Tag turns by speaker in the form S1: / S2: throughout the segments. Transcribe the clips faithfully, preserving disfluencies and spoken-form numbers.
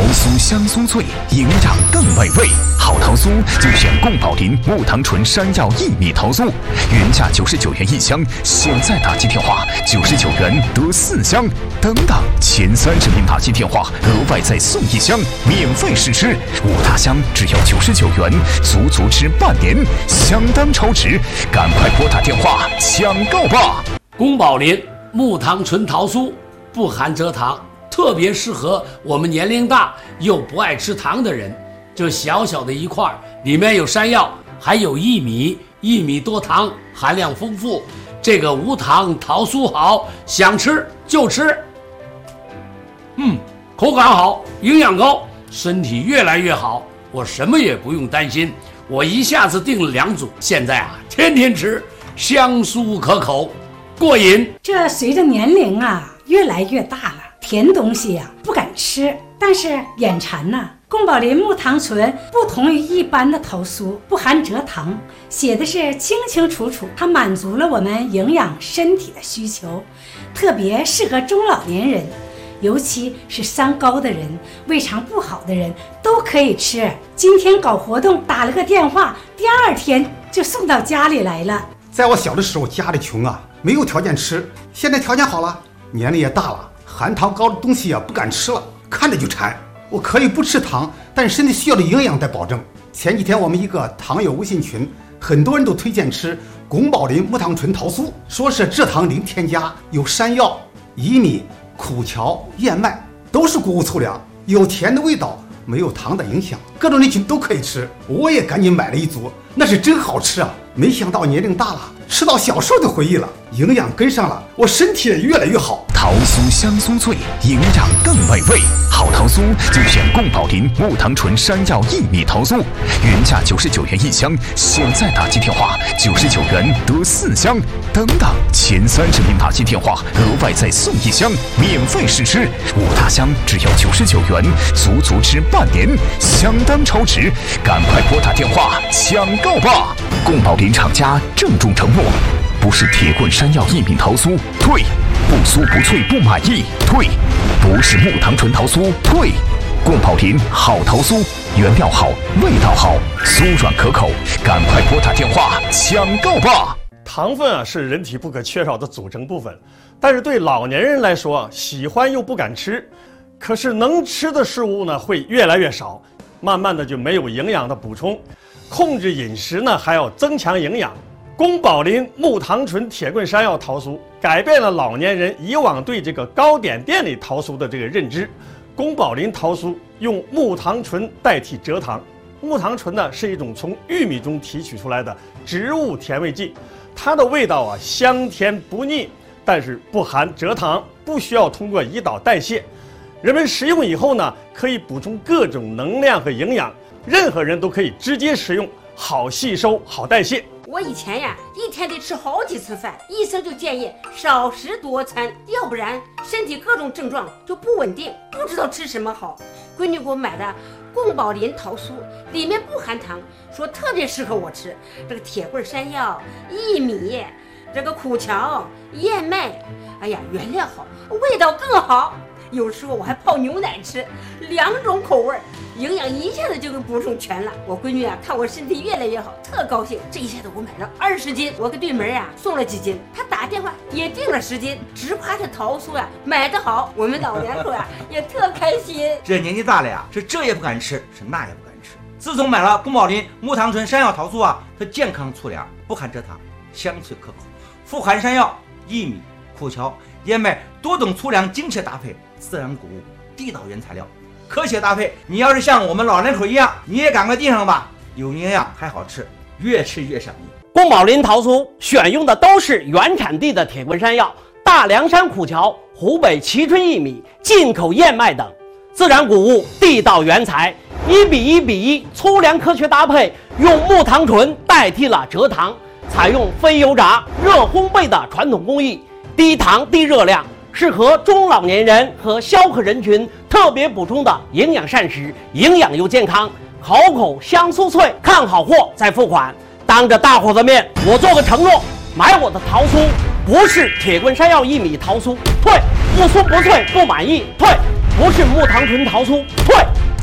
S1: 酥香酥脆，营养更美味。好桃酥就选宫保林木糖醇山药薏米桃酥，原价九十九元一箱，现在打击电话九十九元得四箱。等等，前三十名打击电话额外再送一箱，免费试吃。五大箱只要九十九元，足足吃半年，相当超值。赶快拨打电话抢购吧！
S2: 宫保林木糖醇桃酥不含蔗糖，特别适合我们年龄大又不爱吃糖的人。就小小的一块，里面有山药，还有薏米，薏米多糖，含量丰富。这个无糖桃酥好，想吃就吃。嗯，口感好，营养高，身体越来越好，我什么也不用担心。我一下子订了两组，现在啊，天天吃，香酥可口，过瘾。
S3: 这随着年龄啊越来越大了，甜东西呀、啊、不敢吃，但是眼馋呐、啊。宫保林木糖醇不同于一般的桃酥，不含蔗糖，写的是清清楚楚，它满足了我们营养身体的需求，特别适合中老年人，尤其是三高的人、胃肠不好的人都可以吃。今天搞活动打了个电话，第二天就送到家里来了。
S4: 在我小的时候家里穷啊，没有条件吃，现在条件好了，年龄也大了，含糖高的东西啊不敢吃了，看着就馋。我可以不吃糖，但是身体需要的营养得保证。前几天我们一个糖友微信群，很多人都推荐吃宫保林木糖醇桃酥，说是蔗糖零添加，有山药、薏米、苦荞、燕麦，都是谷物粗粮，有甜的味道，没有糖的影响，各种人群都可以吃。我也赶紧买了一组，那是真好吃啊！没想到年龄大了，吃到小时候的回忆了，营养跟上了，我身体也越来越好。
S1: 桃酥香酥脆，营养更美味。好桃酥就选宫保林木糖醇山药薏米桃酥，原价九十九元一箱，现在打击电话九十九元得四箱。等等，前三十名打击电话额外再送一箱，免费试吃。五大箱只要九十九元，足足吃半年，相当超值。赶快拨打电话抢购吧！宫保林厂家郑重承诺，不是铁棍山药薏米桃酥，退；不酥不脆不满意，退；不是木糖醇桃酥，退。宫保林好桃酥，原料好，味道好，酥软可口，赶快拨打电话抢购吧！
S5: 糖分啊是人体不可缺少的组成部分，但是对老年人来说，喜欢又不敢吃，可是能吃的食物呢会越来越少，慢慢的就没有营养的补充。控制饮食呢还要增强营养。宫保林木糖醇铁棍山药桃酥改变了老年人以往对这个糕点店里桃酥的这个认知。宫保林桃酥用木糖醇代替蔗糖，木糖醇呢是一种从玉米中提取出来的植物甜味剂，它的味道啊香甜不腻，但是不含蔗糖，不需要通过胰岛代谢。人们食用以后呢，可以补充各种能量和营养，任何人都可以直接食用，好吸收，好代谢。
S6: 我以前呀，一天得吃好几次饭，医生就建议少食多餐，要不然身体各种症状就不稳定，不知道吃什么好。闺女给我买的宫保林桃酥，里面不含糖，说特别适合我吃。这个铁棍山药、薏米，这个苦荞、燕麦，哎呀，原料好，味道更好。有时候我还泡牛奶吃，两种口味，营养一下子就给补充全了。我闺女啊，看我身体越来越好，特高兴。这一下子我买了二十斤，我给对门啊送了几斤，她打电话也订了十斤，只夸这桃酥啊买得好，我们老两口啊也特开心。
S7: 这年纪大了呀，是这也不敢吃，是那也不敢吃。自从买了宫保林木糖醇山药桃酥啊，它健康粗粮，不含蔗糖，香脆可口，富含山药、薏米、苦荞、燕麦多种粗粮精确搭配，自然谷物，地道原材料，科学搭配。你要是像我们老人口一样，你也赶快订上吧，有营养还好吃，越吃越上瘾。
S8: 宫保林桃酥选用的都是原产地的铁棍山药、大凉山苦荞、湖北蕲春薏米、进口燕麦等自然谷物，地道原材，一比一比一粗粮科学搭配，用木糖醇代替了蔗糖，采用非油炸、热烘焙的传统工艺，低糖低热量，适合中老年人和消渴人群特别补充的营养膳食，营养又健康，口口香酥脆，看好货再付款。当着大伙的面，我做个承诺，买我的桃酥不是铁棍山药薏米桃酥，退；不酥不脆不满意，退；不是木糖醇桃酥，退。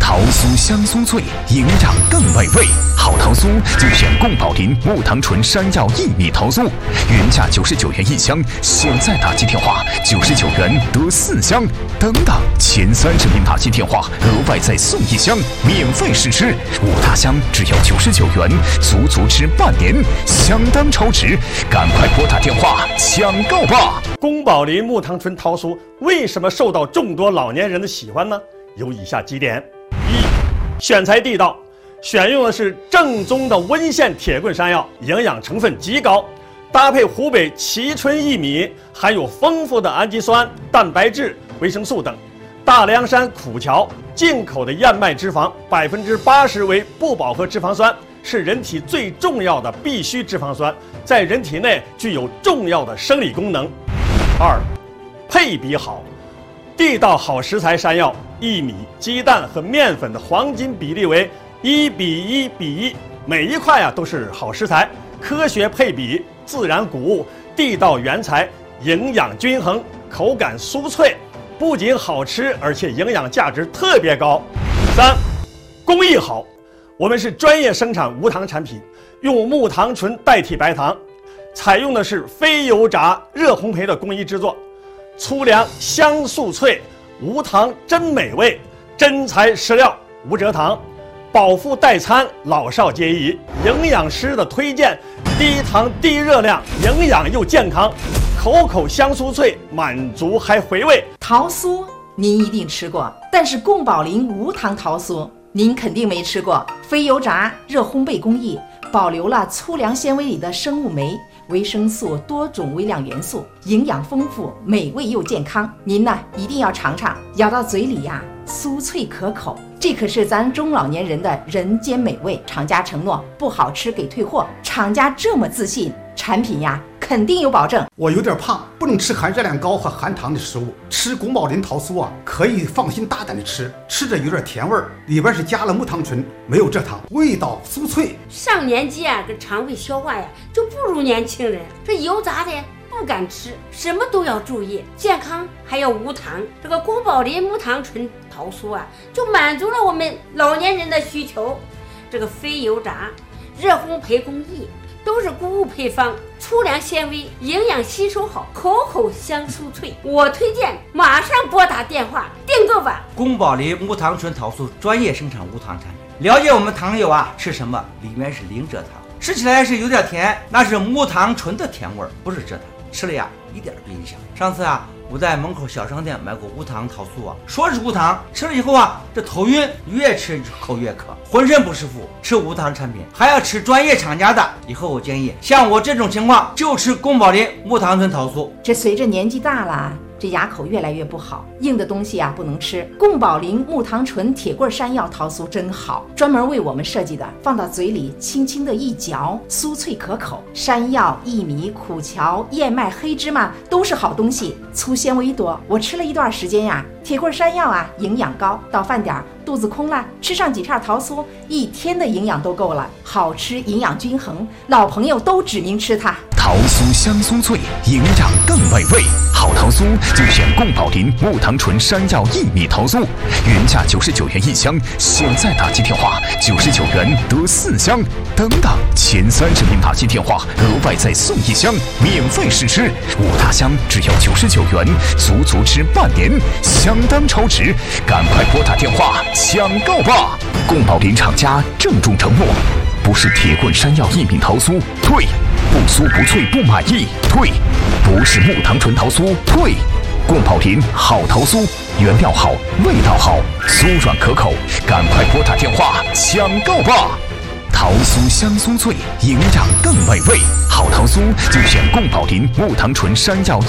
S1: 桃酥香酥脆，营养更美味。好桃酥就选宫保林木糖醇山药薏米桃酥，原价九十九元一箱，现在打击电话九十九元得四箱。等等，前三十名打击电话额外再送一箱，免费试吃。五大箱只要九十九元，足足吃半年，相当超值。赶快拨打电话抢购吧！
S5: 宫保林木糖醇桃酥为什么受到众多老年人的喜欢呢？有以下几点：一、选材地道，选用的是正宗的温县铁棍山药，营养成分极高，搭配湖北蕲春薏米，含有丰富的氨基酸、蛋白质、维生素等。大凉山苦荞进口的燕麦脂肪百分之八十为不饱和脂肪酸，是人体最重要的必需脂肪酸，在人体内具有重要的生理功能。二、配比好，地道好食材山药、薏米、鸡蛋和面粉的黄金比例为一比一比一，每一块啊都是好食材，科学配比，自然谷物，地道原材，营养均衡，口感酥脆，不仅好吃，而且营养价值特别高。三、工艺好，我们是专业生产无糖产品，用木糖醇代替白糖，采用的是非油炸热烘焙的工艺制作，粗粮香酥脆，无糖真美味，真材实料无蔗糖，饱腹代餐，老少皆宜。营养师的推荐，低糖低热量，营养又健康，口口香酥脆，满足还回味。
S9: 桃酥您一定吃过，但是宫保林无糖桃酥您肯定没吃过。非油炸热烘焙工艺，保留了粗粮纤维里的生物酶、维生素、多种微量元素，营养丰富，美味又健康。您呢一定要尝尝，咬到嘴里呀、啊，酥脆可口，这可是咱中老年人的人间美味。厂家承诺不好吃给退货，厂家这么自信，产品呀肯定有保证。
S4: 我有点胖，不能吃含热量高和含糖的食物。吃宫保林桃酥啊，可以放心大胆的吃，吃着有点甜味儿，里边是加了木糖醇，没有蔗糖，味道酥脆。
S6: 上年纪啊，这肠胃消化呀就不如年轻人，这油炸的不敢吃，什么都要注意，健康还要无糖。这个宫保林木糖醇桃酥啊，就满足了我们老年人的需求。这个非油炸、热烘焙工艺。都是谷物配方，粗粮纤维，营养吸收好，口口香酥脆。我推荐马上拨打电话订购吧。
S7: 宫保林木糖醇桃酥专业生产无糖产品，了解我们糖友啊吃什么，里面是零蔗糖，吃起来是有点甜，那是木糖醇的甜味儿，不是蔗糖，吃了呀一点不影响。上次啊我在门口小商店买过无糖桃酥啊，说是无糖，吃了以后啊这头晕，越吃口越渴，浑身不舒服。吃无糖产品还要吃专业厂家的，以后我建议像我这种情况就吃宫保林木糖醇桃酥。
S9: 这随着年纪大了，这牙口越来越不好，硬的东西啊不能吃。宫保林木糖醇铁棍山药桃酥真好，专门为我们设计的，放到嘴里轻轻的一嚼，酥脆可口。山药、薏米、苦荞、燕麦、黑芝麻都是好东西，粗纤维多。我吃了一段时间呀、啊，铁棍山药啊营养高，到饭点肚子空了，吃上几片桃酥，一天的营养都够了，好吃，营养均衡，老朋友都指名吃它。
S1: 桃酥香酥脆，营养更美味。好桃酥就选宫保林木糖醇山药薏米桃酥，原价九十九元一箱，现在打击电话九十九元得四箱。等等，前三十名打击电话额外再送一箱，免费试吃。五大箱只要九十九元，足足吃半年，相当超值。赶快拨打电话抢购吧！宫保林厂家郑重承诺，不是铁棍山药薏米桃酥，退；不酥不脆不满意，退；不是木糖醇桃酥，退。宫保林好桃酥，原料好，味道好，酥软可口，赶快拨打电话抢购吧！桃酥香酥脆，营养更美味。好桃酥就选宫保林木糖醇山药